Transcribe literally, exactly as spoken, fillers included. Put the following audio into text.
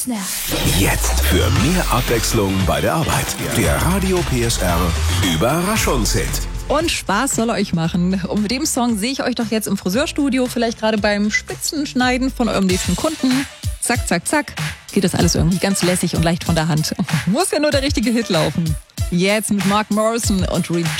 Jetzt für mehr Abwechslung bei der Arbeit. Der Radio P S R Überraschungshit. Und Spaß soll euch machen. Und mit dem Song sehe ich euch doch jetzt im Friseurstudio, vielleicht gerade beim Spitzenschneiden von eurem nächsten Kunden. Zack, zack, zack. Geht das alles irgendwie ganz lässig und leicht von der Hand. Muss ja nur der richtige Hit laufen. Jetzt mit Mark Morrison und Rejoice.